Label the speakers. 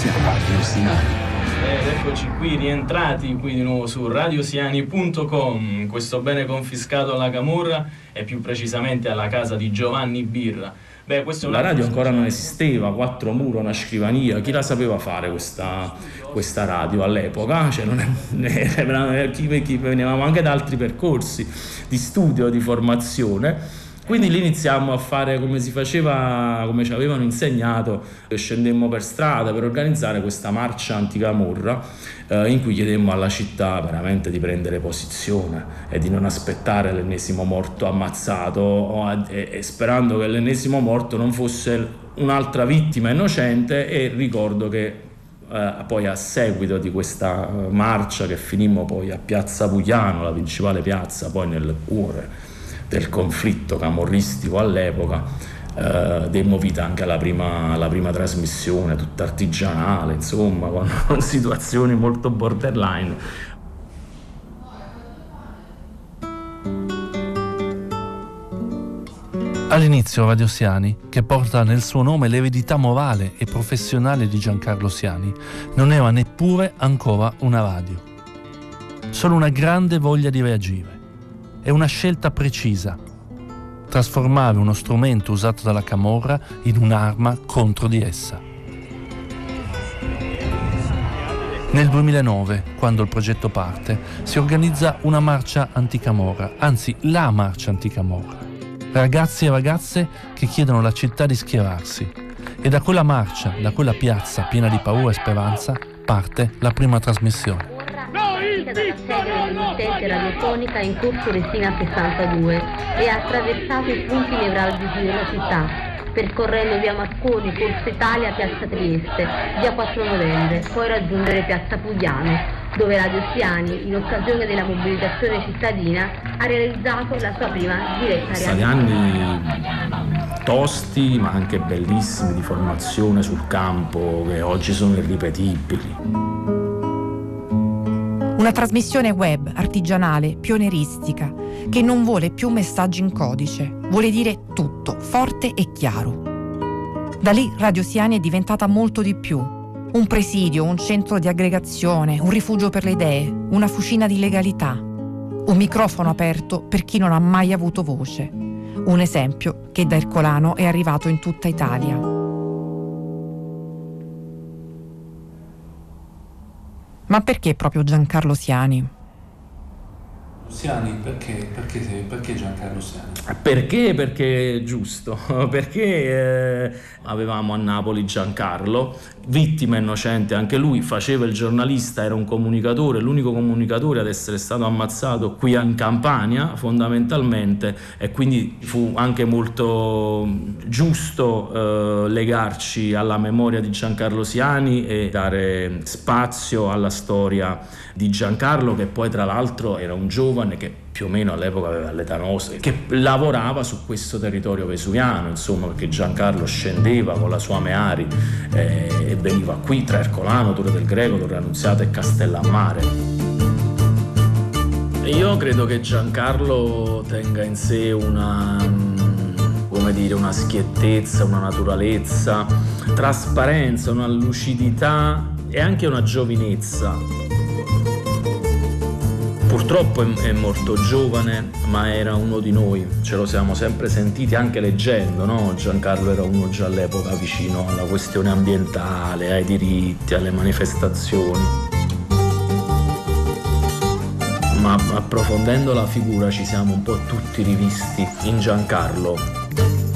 Speaker 1: Radio Siani.
Speaker 2: Ed eccoci qui, rientrati qui di nuovo su radiosiani.com, questo bene confiscato alla camorra e più precisamente alla casa di Giovanni Birra.
Speaker 3: La radio ancora non esisteva, 4 mura, una scrivania, chi la sapeva fare questa radio all'epoca? Cioè venivamo anche da altri percorsi di studio, di formazione. Quindi lì iniziamo a fare come si faceva, come ci avevano insegnato, scendemmo per strada per organizzare questa marcia anticamorra in cui chiedemmo alla città veramente di prendere posizione e di non aspettare l'ennesimo morto ammazzato e sperando che l'ennesimo morto non fosse un'altra vittima innocente. E ricordo che poi a seguito di questa marcia che finimmo poi a Piazza Pugliano, la principale piazza poi nel cuore del conflitto camorristico all'epoca, demmo vita anche alla prima trasmissione, tutta artigianale, insomma, con situazioni molto borderline.
Speaker 4: All'inizio Radio Siani, che porta nel suo nome l'eredità morale e professionale di Giancarlo Siani, non era neppure ancora una radio. Solo una grande voglia di reagire. È una scelta precisa: trasformare uno strumento usato dalla camorra in un'arma contro di essa. Nel 2009, quando il progetto parte, si organizza una marcia anticamorra, anzi la marcia anticamorra. Ragazzi e ragazze che chiedono alla città di schierarsi. E da quella marcia, da quella piazza piena di paura e speranza, parte la prima trasmissione.
Speaker 5: Dalla sede dell'emittente radiofonica in corso Resina 62 e ha attraversato i punti nevralgici della città, percorrendo via Marconi, Corso Italia, piazza Trieste, via 4 Novembre, poi raggiungere piazza Pugliano, dove Radio Siani, in occasione della mobilitazione cittadina, ha realizzato la sua prima diretta
Speaker 3: stati anni tosti ma anche bellissimi di formazione sul campo, che oggi sono irripetibili.
Speaker 6: Una trasmissione web, artigianale, pionieristica, che non vuole più messaggi in codice, vuole dire tutto, forte e chiaro. Da lì Radio Siani è diventata molto di più. Un presidio, un centro di aggregazione, un rifugio per le idee, una fucina di legalità. Un microfono aperto per chi non ha mai avuto voce. Un esempio che da Ercolano è arrivato in tutta Italia. Ma perché proprio Giancarlo Siani?
Speaker 4: Siani, perché Giancarlo Siani?
Speaker 3: Perché? Perché è giusto, perché avevamo a Napoli Giancarlo, vittima innocente anche lui, faceva il giornalista, era un comunicatore, l'unico comunicatore ad essere stato ammazzato qui in Campania fondamentalmente, e quindi fu anche molto giusto legarci alla memoria di Giancarlo Siani e dare spazio alla storia di Giancarlo, che poi tra l'altro era un giovane che più o meno all'epoca aveva l'età nostra, che lavorava su questo territorio vesuviano, insomma, perché Giancarlo scendeva con la sua Meari e veniva qui tra Ercolano, Torre del Greco, Torre Annunziata e Castellammare. E io credo che Giancarlo tenga in sé una schiettezza, una naturalezza, trasparenza, una lucidità e anche una giovinezza. Purtroppo è morto giovane, ma era uno di noi, ce lo siamo sempre sentiti anche leggendo, no? Giancarlo era uno già all'epoca vicino alla questione ambientale, ai diritti, alle manifestazioni. Ma approfondendo la figura ci siamo un po' tutti rivisti in Giancarlo.